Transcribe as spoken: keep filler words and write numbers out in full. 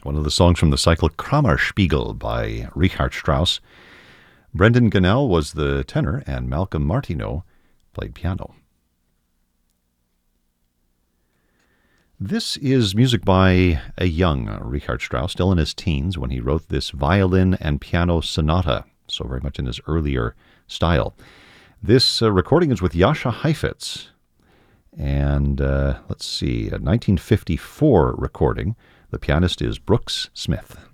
One of the songs from the cycle Kammerspiegel by Richard Strauss. Brendan Gunnell was the tenor, and Malcolm Martineau played piano. This is music by a young Richard Strauss, still in his teens, when he wrote this violin and piano sonata, so very much in his earlier style. This uh, recording is with Jascha Heifetz, and uh, let's see, a nineteen fifty-four recording. The pianist is Brooks Smith.